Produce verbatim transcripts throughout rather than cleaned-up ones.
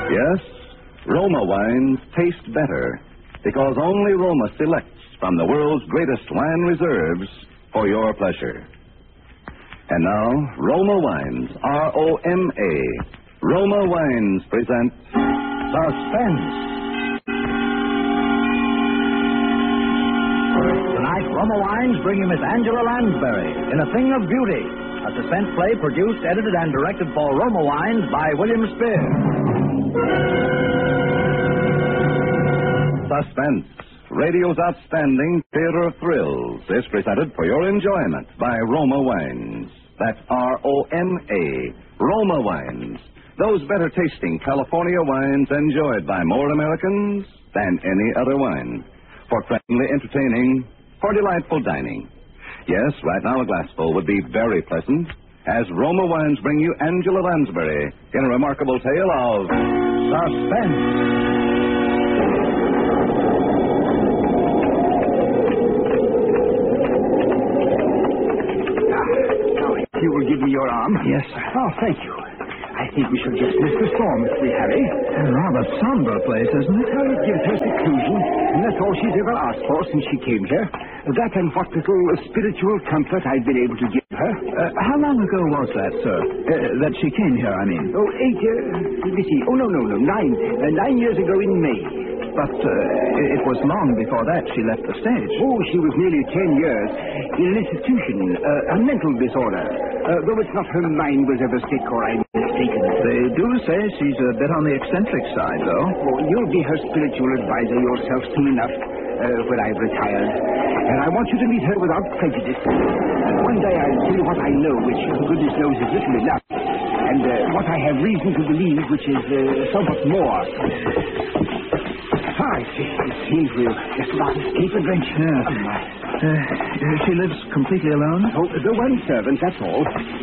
Yes, Roma wines taste better because only Roma selects from the world's greatest wine reserves for your pleasure. And now, Roma Wines, R O M A. Roma Wines present Suspense. Tonight, Roma Wines bring you Miss Angela Lansbury in A Thing of Beauty, a suspense play produced, edited, and directed for Roma Wines by William Spear. Suspense, radio's outstanding theater of thrills, is presented for your enjoyment by Roma Wines. That's R O M A, Roma Wines. Those better-tasting California wines enjoyed by more Americans than any other wine. For friendly entertaining, for delightful dining. Yes, right now a glassful would be very pleasant, as Roma Wines bring you Angela Lansbury in a remarkable tale of suspense. You will give me your arm? Yes, sir. Oh, thank you. I think we shall just miss the storm if we hurry. A rather somber place, isn't it? Well, it gives her seclusion, and that's all she's ever asked for since she came here. That and what little uh, spiritual comfort I've been able to give her. Uh, how long ago was that, sir? Uh, that she came here, I mean. Oh, eight years. Uh, let me see. Oh, no, no, no. Nine. Uh, nine years ago in May. But uh, it was long before that she left the stage. Oh, she was nearly ten years in an institution, uh, a mental disorder. Uh, though it's not her mind was ever sick or I'm mistaken. They do say she's a bit on the eccentric side, though. Oh, you'll be her spiritual advisor yourself soon enough uh, when I've retired. And I want you to meet her without prejudice. One day I'll tell you what I know, which goodness knows is little enough. And uh, what I have reason to believe, which is uh, somewhat more. Ah, it seems we'll just about escape adventure. Yeah. Uh, she lives completely alone? Oh, the one servant, that's all.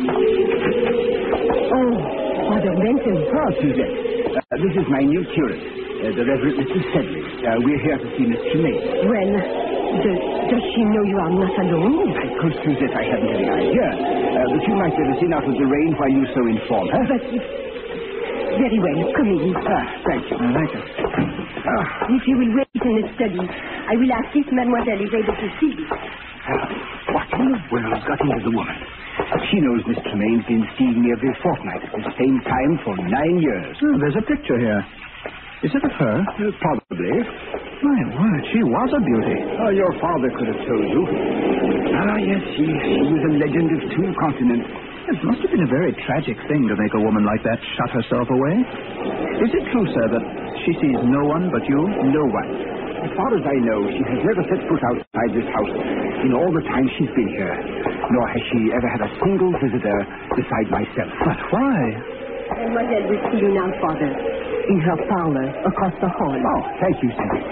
Oh, Father Benson. Ah, Suzette. Uh, this is my new curate, uh, the Reverend Mister Sedley. Uh, we're here to see Miss Tremaine. Well, does, does she know you are not alone? My good Suzette, I haven't any idea. Uh, but you might let us in out of the rain while you so inform her. But, very well, come in. Ah, thank you. I like it. Ah. If you will wait in the study, I will ask if Mademoiselle is able to see you. Uh, what in the world's got into the woman? She knows Miss Tremaine's been seeing me every fortnight at the same time for nine years. Oh, there's a picture here. Is it of her? Uh, probably. My word, she was a beauty. Oh, your father could have told you. Ah, yes, she, she was a legend of two continents. It must have been a very tragic thing to make a woman like that shut herself away. Is it true, sir, that she sees no one but you? No one. As far as I know, she has never set foot outside this house in all the time she's been here. Nor has she ever had a single visitor beside myself. But why? Mademoiselle will see you now, Father, in her parlor across the hall. Oh, thank you, Cindy.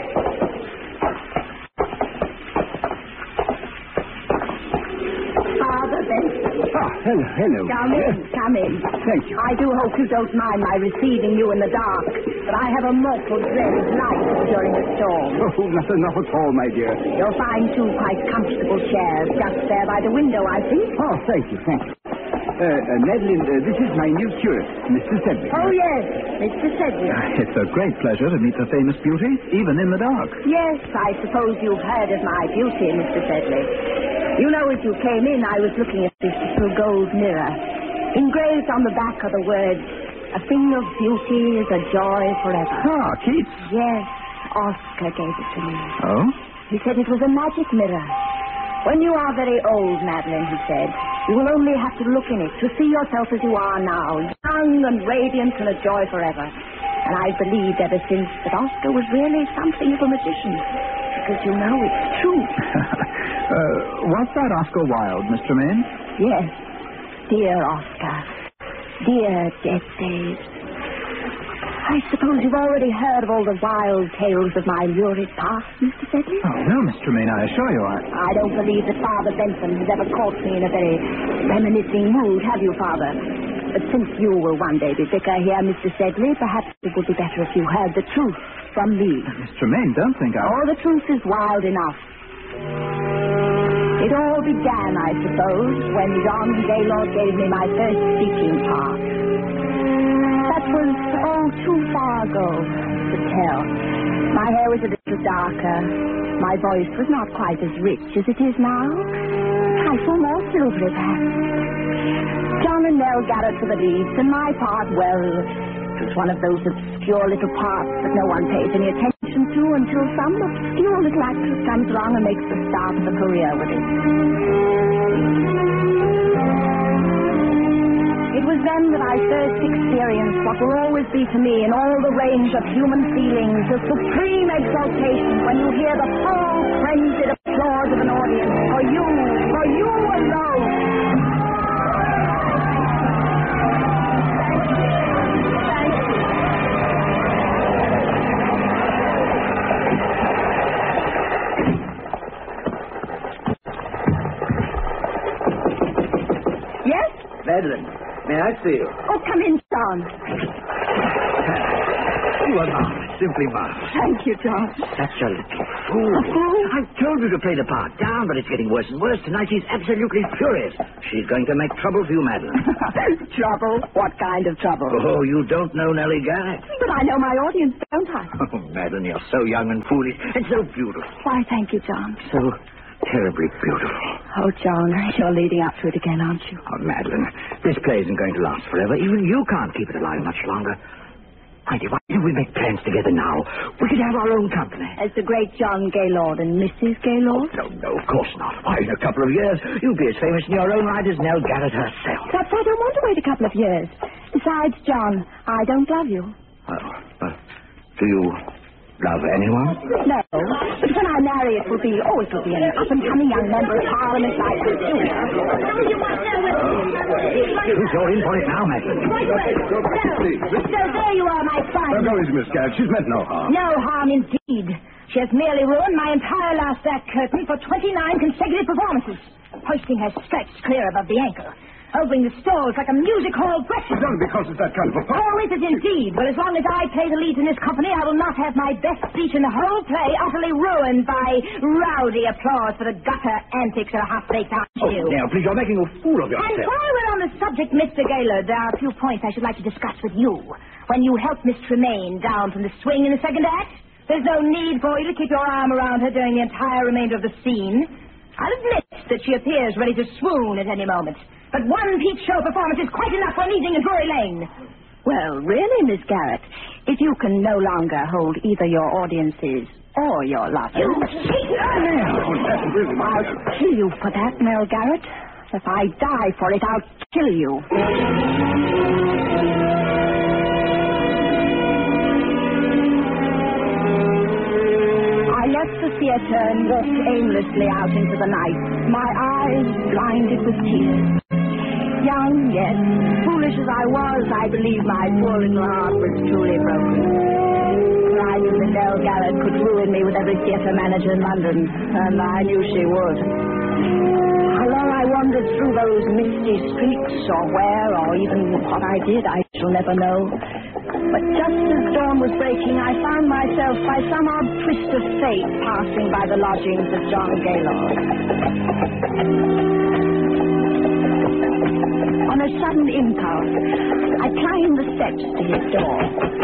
Father Benson. Ah, hello, hello. Come in, come in. Thank you. I do hope you don't mind my receiving you in the dark, but I have a mortal dread of light during a storm. Oh, not enough at all, my dear. You'll find two quite comfortable chairs just there by the window, I think. Oh, thank you, thank you. Uh, uh, Madeline, uh, this is my new curate, Mister Sedley. Oh, yes, Mister Sedley. It's a great pleasure to meet the famous beauty, even in the dark. Yes, I suppose you've heard of my beauty, Mister Sedley. You know, as you came in, I was looking at this little gold mirror. Engraved on the back are the words, "A thing of beauty is a joy forever." Ah, Keats. Yes, Oscar gave it to me. Oh? He said it was a magic mirror. When you are very old, Madeline, he said, you will only have to look in it to see yourself as you are now, young and radiant and a joy forever. And I believed ever since that Oscar was really something of a magician. Because, you know, it's true. uh, was that Oscar Wilde, Miss Tremaine? Yes. Dear Oscar. Dear dead days. I suppose you've already heard of all the wild tales of my lurid past, Mister Sedley? Oh, well, Miss Tremaine, I assure you I... I don't believe that Father Benson has ever caught me in a very reminiscing mood, have you, Father? But since you will one day be vicar here, Mister Sedley, perhaps it would be better if you heard the truth from me. Miss Tremaine, don't think I... Oh, the truth is wild enough. It all began, I suppose, when John Gaylord gave me my first speaking part. That was Oh, too far ago to tell. My hair was a little darker. My voice was not quite as rich as it is now. Trifle more silvery, perhaps. John and Nell Garrett for the leads, and my part, well, it was one of those obscure little parts that no one pays any attention to until some obscure little actress comes along and makes the start of a career with it. It was then that I first experienced what will always be to me in all the range of human feelings, a supreme exaltation when you hear the full frenzied applause of an audience for you, for you alone. Thank you. Thank you. Yes? Madeline, may I see you? Oh, come in, John. You are marvelous, simply marvelous. Thank you, John. Such a little fool. A fool? I told you to play the part down, but it's getting worse and worse. Tonight she's absolutely furious. She's going to make trouble for you, Madeline. Trouble? What kind of trouble? Oh, you don't know Nellie Garrett. But I know my audience, don't I? Oh, Madeline, you're so young and foolish and so beautiful. Why, thank you, John. So terribly beautiful. Oh, John, you're leading up to it again, aren't you? Oh, Madeline, this play isn't going to last forever. Even you can't keep it alive much longer. Heidi, why don't we make plans together now? We could have our own company. As the great John Gaylord and Missus Gaylord? No, no, of course not. Why, in a couple of years, you'll be as famous in your own right as Nell Garrett herself. But I don't want to wait a couple of years. Besides, John, I don't love you. Oh, uh, do you love anyone? No. But when I marry, it will be, oh, it will be an up-and-coming young member of Parliament like you. Who's your in for it now, Madeline? So there you are, my son. Don't go easy, Miss Garrett. She's meant no harm. No harm indeed. She has merely ruined my entire last act curtain for twenty-nine consecutive performances, hoisting her skirts clear above the ankle, opening the stalls like a music hall breakfast. It's only because it's that kind of a... Oh, is it indeed? Well, as long as I play the leads in this company, I will not have my best speech in the whole play utterly ruined by rowdy applause for the gutter antics of a half-baked Oh, archview. now, please, you're making a fool of And yourself. while we're on the subject, Mister Gaylord, there are a few points I should like to discuss with you. When you helped Miss Tremaine down from the swing in the second act, there's no need for you to keep your arm around her during the entire remainder of the scene. I'll admit that she appears ready to swoon at any moment. But one peep show performance is quite enough for an evening in Drury Lane. Well, really, Miss Garrett, if you can no longer hold either your audiences or your lovers... You cheat! I'll kill you for that, Nell Garrett. If I die for it, I'll kill you. I left the theater and walked aimlessly out into the night, my eyes blinded with tears. Young, yes. Foolish as I was, I believed my poor little heart was truly broken. For I knew that Nell Garrett could ruin me with every theater manager in London, and I knew she would. How long I wandered through those misty streets, or where, or even what I did, I shall never know. But just as dawn was breaking, I found myself, by some odd twist of fate, passing by the lodgings of John Gaylord. On a sudden impulse, I climbed the steps to his door.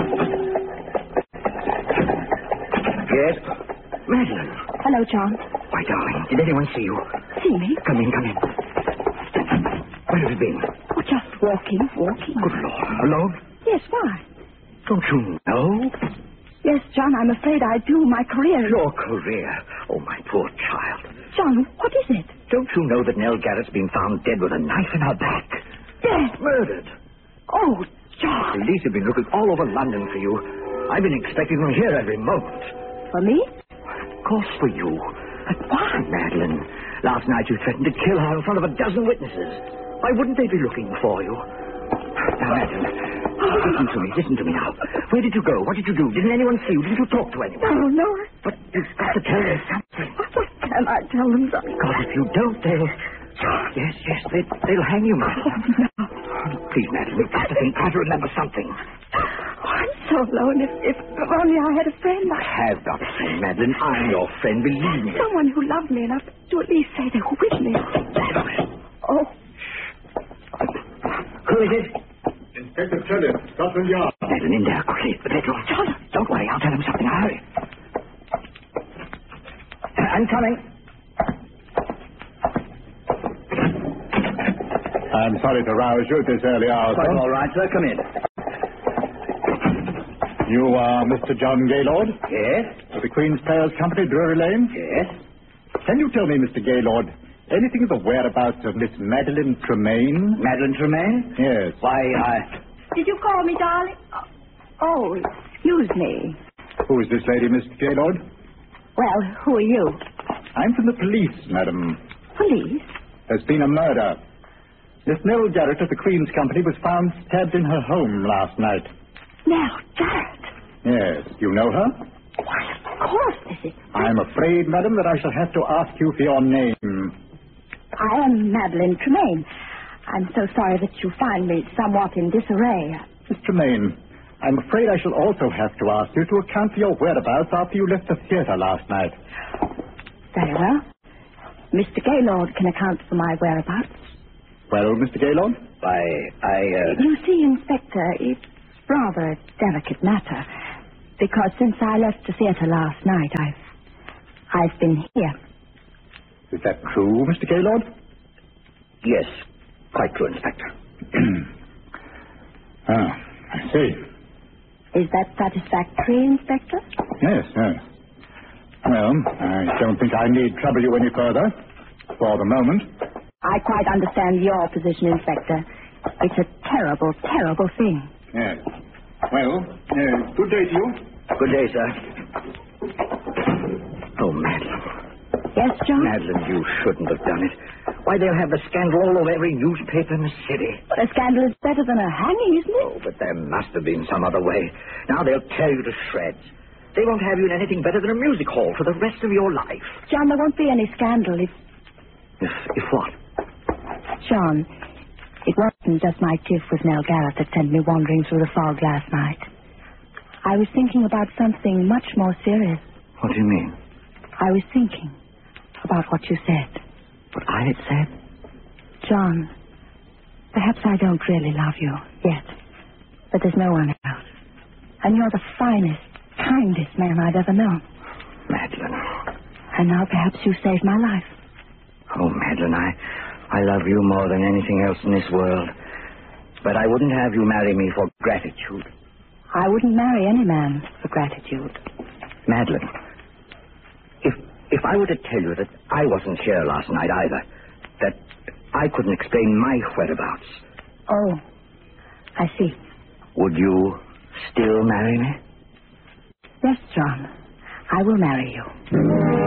Yes? Madeline. Hello, John. Why, darling, did anyone see you? See me? Come in, come in. Where have you been? Oh, just walking, walking. Good Lord. Alone? Yes, why? Don't you know? Yes, John, I'm afraid I do. My career... Your career? Oh, my poor child. John, what is it? Don't you know that Nell Garrett's been found dead with a knife in her back? Dead? Murdered. Oh, John. The police have been looking all over London for you. I've been expecting them here every moment. For me? Of course for you. But why, Madeline? Last night you threatened to kill her in front of a dozen witnesses. Why wouldn't they be looking for you? Now, Madeline, listen to me. Listen to me now. Where did you go? What did you do? Didn't anyone see you? Didn't you talk to anyone? No, no. But you've got to tell me something. What can I tell them something? Because if you don't, they'll... Yes, yes, they, they'll hang you, Madeline. Oh, no. Please, Madeline, you've got to think. Try to remember something. Oh, I'm so alone. If, if only I had a friend. I have got a friend, Madeline. I'm your friend, believe me. Someone who loved me enough to at least say they were with me. Madeline. Oh. Who is it? Detective Shelley, Scotland Yard. Madeline, in there, quickly. The bedroom. John, don't worry, I'll tell him something. Hurry. I'm coming. I'm sorry to rouse you at this early hour, Quite sir. all right, sir. Come in. You are Mister John Gaylord? Yes? Of the Queen's Players Company, Drury Lane? Yes? Can you tell me, Mister Gaylord, anything of the whereabouts of Miss Madeline Tremaine? Madeline Tremaine? Yes. Why, I... Did you call me, darling? Oh, excuse me. Who is this lady, Mister Gaylord? Well, who are you? I'm from the police, madam. Police? There's been a murder. Miss Nell Garrett of the Queen's Company was found stabbed in her home last night. Now, Garrett. Yes. You know her? Why, of course, this is... I'm afraid, madam, that I shall have to ask you for your name. I am Madeline Tremaine. I'm so sorry that you find me somewhat in disarray. Miss Tremaine, I'm afraid I shall also have to ask you to account for your whereabouts after you left the theater last night. Very well. Mister Gaylord can account for my whereabouts. Well, Mister Gaylord? Why, I, uh... You see, Inspector, it's rather a delicate matter. Because since I left the theater last night, I've... I've been here. Is that true, Mister Gaylord? Yes, quite true, Inspector. Ah, I see. Is that satisfactory, Inspector? Yes, yes. Well, I don't think I need trouble you any further. For the moment. I quite understand your position, Inspector. It's a terrible, terrible thing. Yes. Well, uh, good day to you. Good day, sir. Oh, Madeline. Yes, John? Madeline, you shouldn't have done it. Why, they'll have the scandal all over every newspaper in the city. But a scandal is better than a hanging, isn't it? Oh, but there must have been some other way. Now they'll tear you to shreds. They won't have you in anything better than a music hall for the rest of your life. John, there won't be any scandal if... If, if what? John, it wasn't just my tiff with Nell Garrett that sent me wandering through the fog last night. I was thinking about something much more serious. What do you mean? I was thinking about what you said. What I had said? John, perhaps I don't really love you yet, but there's no one else. And you're the finest, kindest man I've ever known. Madeline. And now perhaps you saved my life. Oh, Madeline, I, I love you more than anything else in this world. But I wouldn't have you marry me for gratitude. I wouldn't marry any man for gratitude. Madeline, if if I were to tell you that I wasn't here last night either, that I couldn't explain my whereabouts. Oh, I see. Would you still marry me? Yes, John. I will marry you.